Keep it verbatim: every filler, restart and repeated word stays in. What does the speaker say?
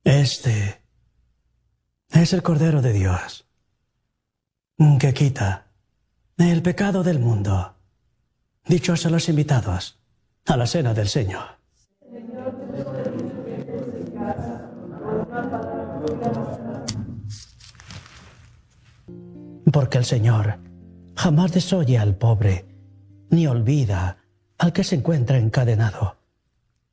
Este es el Cordero de Dios, que quita el pecado del mundo. Dichosos los invitados a la cena del Señor. Porque el Señor jamás desoye al pobre, ni olvida al que se encuentra encadenado.